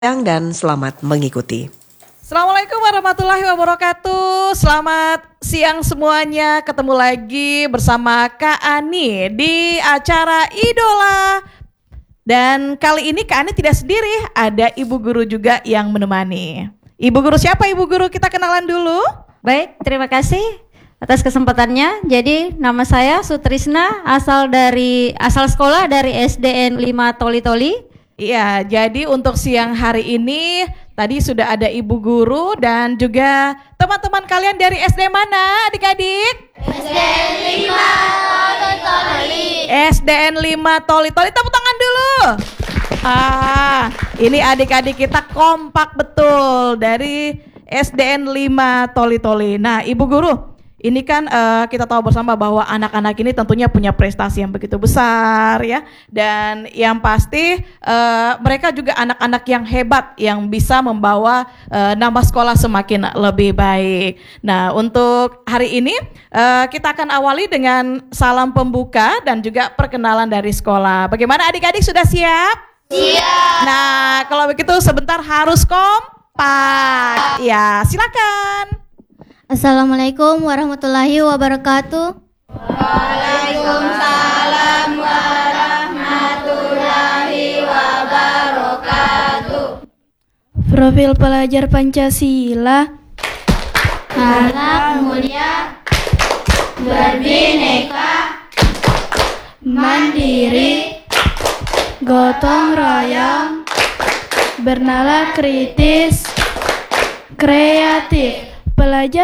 dan selamat mengikuti. Assalamualaikum warahmatullahi wabarakatuh. Selamat siang semuanya. Ketemu lagi bersama Kak Ani di acara Idola. Dan kali ini Kak Ani tidak sendiri, ada ibu guru juga yang menemani. Ibu guru siapa ibu guru? Kita kenalan dulu. Baik, terima kasih atas kesempatannya. Jadi nama saya Sutrisna, asal sekolah dari SDN 5 Toli-Toli. Iya, jadi untuk siang hari ini tadi sudah ada ibu guru dan juga teman-teman kalian dari SD mana adik-adik? SDN 5 Toli-Toli. SDN 5 Toli-Toli, tepuk tangan dulu. Ini adik-adik kita kompak betul dari SDN 5 Toli-Toli. Nah, ibu guru, ini kan kita tahu bersama bahwa anak-anak ini tentunya punya prestasi yang begitu besar ya. Dan yang pasti mereka juga anak-anak yang hebat yang bisa membawa nama sekolah semakin lebih baik. Nah, untuk hari ini kita akan awali dengan salam pembuka dan juga perkenalan dari sekolah. Bagaimana adik-adik, sudah siap? Siap. Nah, kalau begitu sebentar harus kompak. Ya, silakan. Assalamualaikum warahmatullahi wabarakatuh. Waalaikumsalam warahmatullahi wabarakatuh. Profil pelajar Pancasila. Anak mulia, berbineka, mandiri, Gotong royong, bernalar kritis, kreatif. Pelajar